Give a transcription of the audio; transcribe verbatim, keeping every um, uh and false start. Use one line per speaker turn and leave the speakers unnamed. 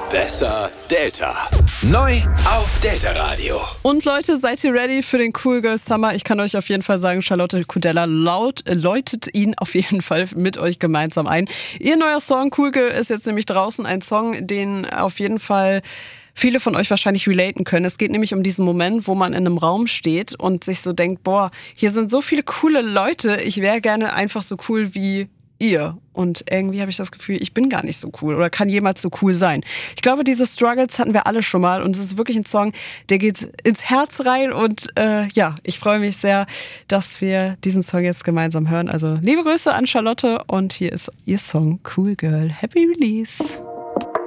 Besser Delta. Neu auf Delta Radio.
Und Leute, seid ihr ready für den Cool Girl Summer? Ich kann euch auf jeden Fall sagen, Charlotte Kudella laut, äh, läutet ihn auf jeden Fall mit euch gemeinsam ein. Ihr neuer Song Cool Girl ist jetzt nämlich draußen, ein Song, den auf jeden Fall viele von euch wahrscheinlich relaten können. Es geht nämlich um diesen Moment, wo man in einem Raum steht und sich so denkt, boah, hier sind so viele coole Leute, ich wäre gerne einfach so cool wie ihr. Und irgendwie habe ich das Gefühl, ich bin gar nicht so cool oder kann jemals so cool sein. Ich glaube, diese Struggles hatten wir alle schon mal und es ist wirklich ein Song, der geht ins Herz rein und äh, ja, ich freue mich sehr, dass wir diesen Song jetzt gemeinsam hören. Also liebe Grüße an Charlotte und hier ist ihr Song Cool Girl. Happy Release!